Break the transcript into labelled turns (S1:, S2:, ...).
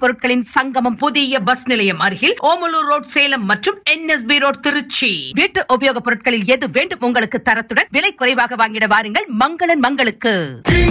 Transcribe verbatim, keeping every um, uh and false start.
S1: பொருட்களின் சங்கமம் புதிய பஸ் நிலையம் அருகில் ஓமலூர் ரோட் சேலம் மற்றும் என்எஸ்பி ரோட் திருச்சி. வீட்டு உபயோகப் பொருட்களில் எது வேண்டும் உங்களுக்கு தரத்துடன் விலை குறைவாக வாங்கிட வாருங்கள் மங்களன் மங்களுக்கு.